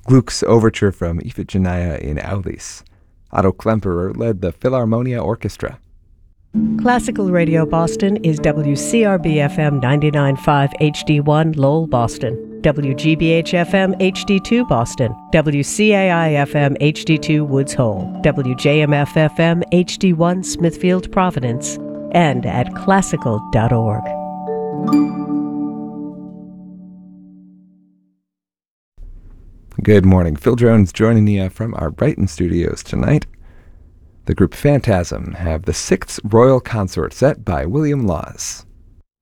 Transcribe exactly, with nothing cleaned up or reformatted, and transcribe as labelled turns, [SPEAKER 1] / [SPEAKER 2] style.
[SPEAKER 1] Gluck's overture from Iphigenia in Aulis. Otto Klemperer led the Philharmonia Orchestra.
[SPEAKER 2] Classical Radio Boston is W C R B F M ninety-nine point five H D one Lowell, Boston, W G B H F M H D two Boston, W C A I F M H D two Woods Hole, W J M F F M H D one Smithfield, Providence, and at classical dot org.
[SPEAKER 1] Good morning. Phil Jones joining you from our Brighton studios tonight. The group Phantasm have the Sixth Royal Consort set by William Laws.